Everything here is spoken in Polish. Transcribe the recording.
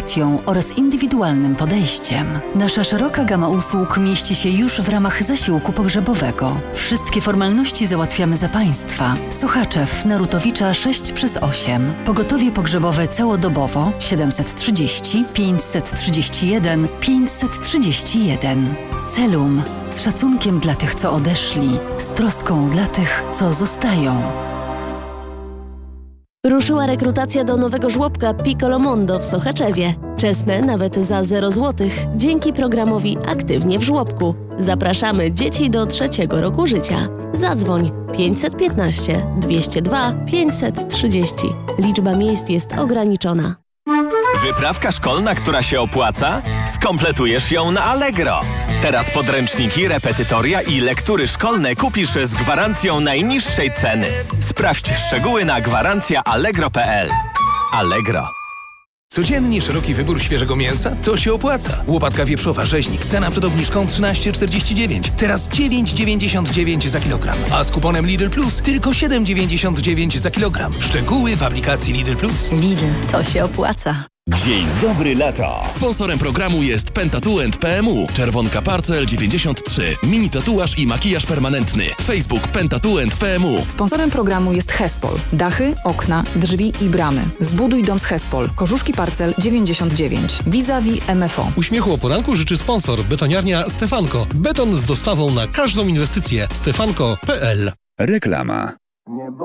empatią oraz indywidualnym podejściem. Nasza szeroka gama usług mieści się już w ramach zasiłku pogrzebowego. Wszystkie formalności załatwiamy za Państwa. Sochaczew, Narutowicza 6/8. Pogotowie pogrzebowe całodobowo 730 531 531. Celum. Z szacunkiem dla tych, co odeszli. Z troską dla tych, co zostają. Ruszyła rekrutacja do nowego żłobka Piccolo Mondo w Sochaczewie. Czesne nawet za 0 zł dzięki programowi Aktywnie w żłobku. Zapraszamy dzieci do 3. roku życia. Zadzwoń 515 202 530. Liczba miejsc jest ograniczona. Wyprawka szkolna, która się opłaca? Skompletujesz ją na Allegro. Teraz podręczniki, repetytoria i lektury szkolne kupisz z gwarancją najniższej ceny. Sprawdź szczegóły na gwarancjaallegro.pl. Allegro. Codziennie szeroki wybór świeżego mięsa? To się opłaca. Łopatka wieprzowa rzeźnik. Cena przed obniżką 13,49. Teraz 9,99 za kilogram. A z kuponem Lidl Plus tylko 7,99 za kilogram. Szczegóły w aplikacji Lidl Plus. Lidl, to się opłaca. Dzień dobry lata. Sponsorem programu jest Pentatuent PMU. Czerwonka Parcel 93. Mini tatuaż i makijaż permanentny. Facebook Pentatuent PMU. Sponsorem programu jest Hespol. Dachy, okna, drzwi i bramy. Zbuduj dom z Hespol. Korzuszki Parcel 99. Vis-a-vis MFO. Uśmiechu o poranku życzy sponsor betoniarnia Stefanko. Beton z dostawą na każdą inwestycję. Stefanko.pl. Reklama.